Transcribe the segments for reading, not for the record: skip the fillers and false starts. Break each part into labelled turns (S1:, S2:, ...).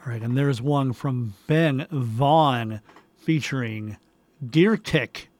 S1: All right, and there's one from Ben Vaughn featuring Deer Tick.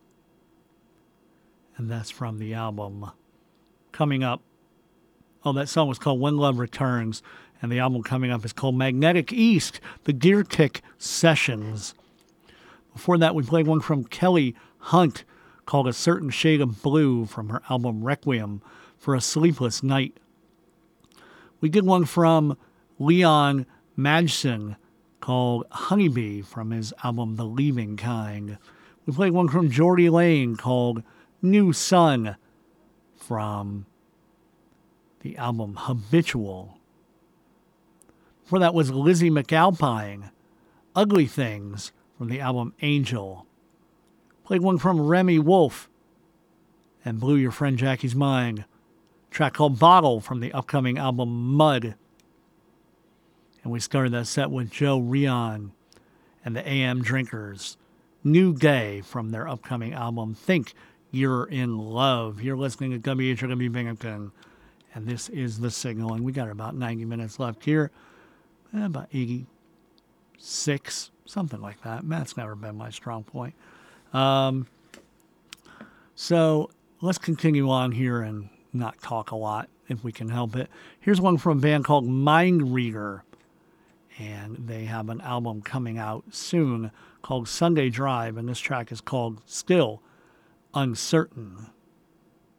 S1: And that's from the album coming up. Oh, that song was called When Love Returns. And the album coming up is called Magnetic East, the Deer Tick Sessions. Before that, we played one from Kelly Hunt called A Certain Shade of Blue from her album Requiem for a Sleepless Night. We did one from Leon Madsen called Honeybee from his album The Leaving Kind. We played one from Geordie Lane called New Sun from the album Habitual. Before that was Lizzie McAlpine, Ugly Things from the album Angel. Played one from Remy Wolf and Blew Your Friend Jackie's Mind. A track called Bottle from the upcoming album Mud. And we started that set with Joe Rion and the AM Drinkers. New Day from their upcoming album Think You're in Love. You're listening to WHRW Binghamton. And this is The Signal. And we got about 90 minutes left here. About 86, something like that. Math's never been my strong point. So let's continue on here and not talk a lot if we can help it. Here's one from a band called Mind Reader. And they have an album coming out soon called Sunday Drive. And this track is called Still Uncertain.